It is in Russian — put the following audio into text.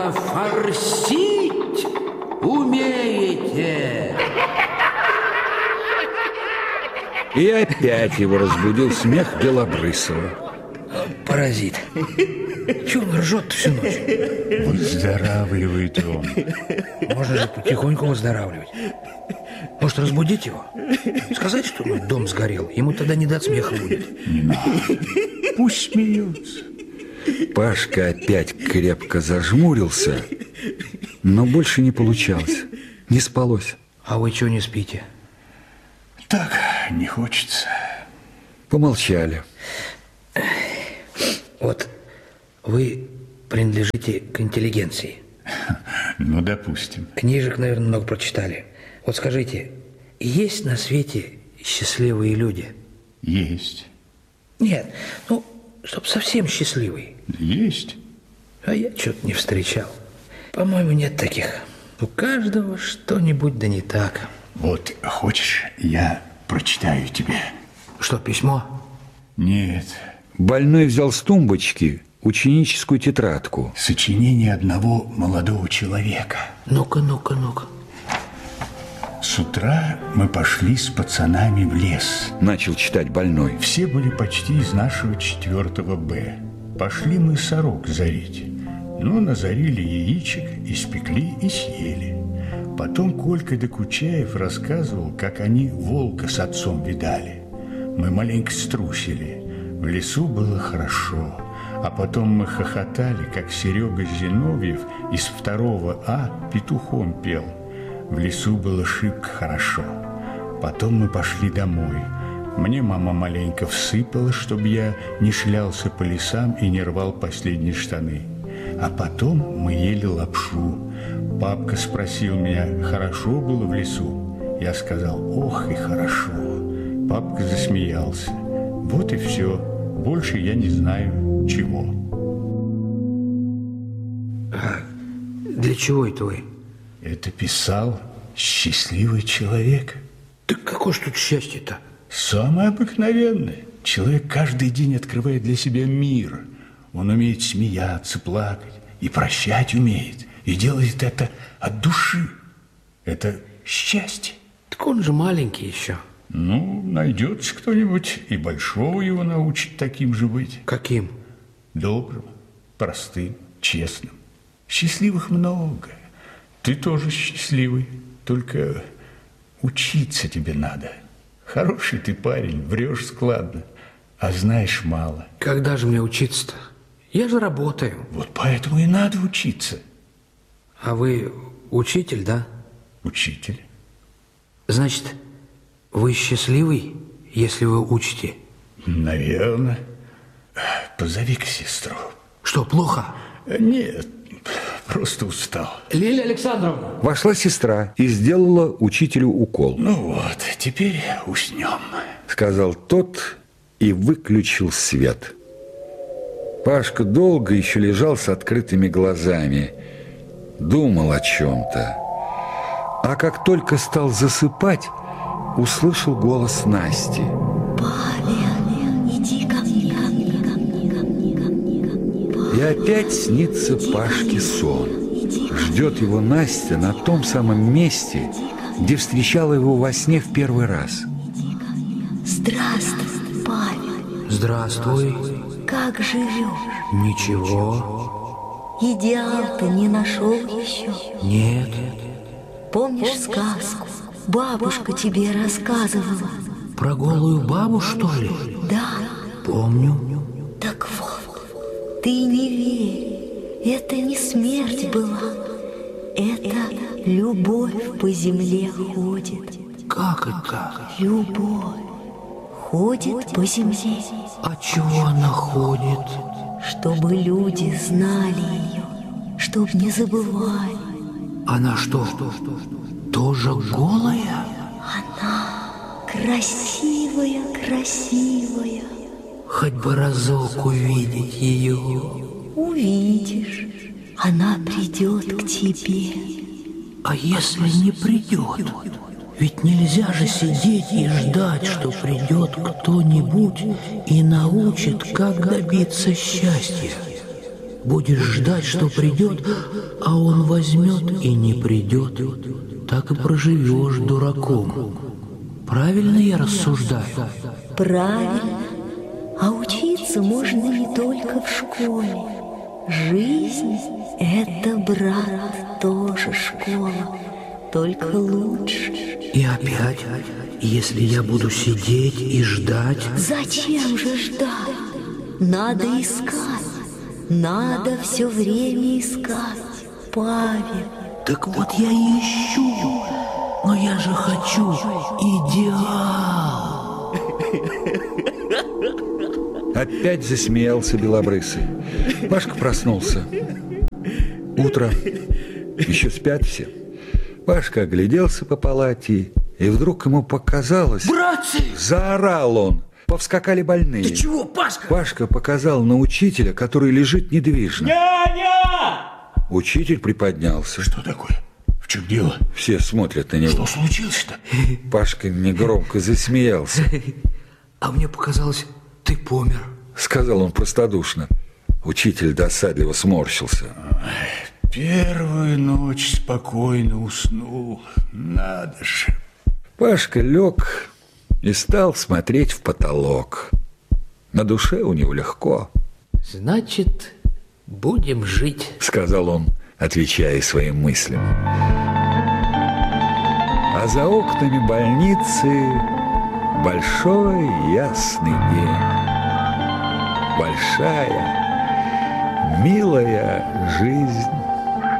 Форсить умеете? И опять его разбудил смех Белобрысова. Паразит. Чего он ржет всю ночь? Выздоравливает он. Можно же потихоньку выздоравливать. Может, разбудить его? Сказать, что дом сгорел? Ему тогда не до смеха будет. Не надо. Пусть смеется. Пашка опять крепко зажмурился, но больше не получалось. Не спалось. А вы чего не спите? Так, не хочется. Помолчали. Вот вы принадлежите к интеллигенции. Ну, допустим. Книжек, наверное, много прочитали. Вот скажите, есть на свете счастливые люди? Есть. Нет, ну, чтоб совсем счастливый. Есть. А я что-то не встречал. По-моему, нет таких. У каждого что-нибудь да не так. Вот, хочешь, я прочитаю тебе? Что, письмо? Нет. Больной взял с тумбочки ученическую тетрадку. Сочинение одного молодого человека. Ну-ка, ну-ка, ну-ка. С утра мы пошли с пацанами в лес. Начал читать больной. Все были почти из нашего 4 Б. Пошли мы сорок зарить. Ну, назарили яичек, испекли и съели. Потом Колька Докучаев рассказывал, как они волка с отцом видали. Мы маленько струсили. В лесу было хорошо. А потом мы хохотали, как Серега Зиновьев из 2 А петухом пел. В лесу было шибко хорошо. Потом мы пошли домой. Мне мама маленько всыпала, чтобы я не шлялся по лесам и не рвал последние штаны. А потом мы ели лапшу. Папка спросил меня, хорошо было в лесу? Я сказал, ох и хорошо. Папка засмеялся. Вот и все. Больше я не знаю чего. А для чего это вы? Это писал счастливый человек. Так какое ж тут счастье-то? Самое обыкновенное. Человек каждый день открывает для себя мир. Он умеет смеяться, плакать и прощать умеет. И делает это от души. Это счастье. Так он же маленький еще. Ну, найдется кто-нибудь, и большого его научит таким же быть. Каким? Добрым, простым, честным. Счастливых много. Ты тоже счастливый, только учиться тебе надо. Хороший ты парень, врешь складно, а знаешь мало. Когда же мне учиться-то? Я же работаю. Вот поэтому и надо учиться. А вы учитель, да? Учитель. Значит, вы счастливый, если вы учите? Наверное. Позови-ка сестру. Что, плохо? Нет, просто устал. Лилия Александровна! Вошла сестра и сделала учителю укол. Ну вот, теперь уснем. Сказал тот и выключил свет. Пашка долго еще лежал с открытыми глазами, думал о чем-то. А как только стал засыпать, услышал голос Насти. Павел, иди ко мне. И опять снится Пашке сон. Ждет его Настя на том самом месте, где встречала его во сне в первый раз. Здравствуй, Павел. Здравствуй. Как живешь? Ничего. Идеал-то не нашел еще? Нет. Помнишь сказку? Бабушка тебе рассказывала. Про голую бабу, что ли? Да. Помню. Так вот, ты не верь. Это не смерть была. Это любовь по земле ходит. Как это? Любовь ходит по земле, А чего она ходит? чтобы люди знали ее, чтоб не забывали. Она что, тоже голая? Красивая, красивая. Хоть бы разок увидеть ее. Увидишь, она придет к тебе. А если не придет? Ведь нельзя же сидеть и ждать, что придет кто-нибудь и научит, как добиться счастья. Будешь ждать, что придет, а он возьмет и не придет. Так и проживешь дураком. Правильно я рассуждаю? Правильно. А учиться можно не только в школе. Жизнь — это, брат, тоже школа, только лучше. И опять, если я буду сидеть и ждать... Зачем же ждать? Надо искать. Надо все время искать, Павел. Так вот я и ищу, но я же хочу идеал. Опять засмеялся Белобрысый. Пашка проснулся. Утро. Еще спят все. Пашка огляделся по палате, и вдруг ему показалось... Братцы! Заорал он. Повскакали больные. Ты чего, Пашка? Пашка показал на учителя, который лежит недвижно. Няня! Учитель приподнялся. Что такое? В чем дело? Все смотрят на него. Что случилось-то? Пашка негромко засмеялся. А мне показалось, ты помер. Сказал он простодушно. Учитель досадливо сморщился. Первую ночь спокойно уснул. Надо же. Пашка лег и стал смотреть в потолок. На душе у него легко, Значит, будем жить. сказал он, отвечая своим мыслям. А за окнами больницы большой ясный день. Большая, милая жизнь.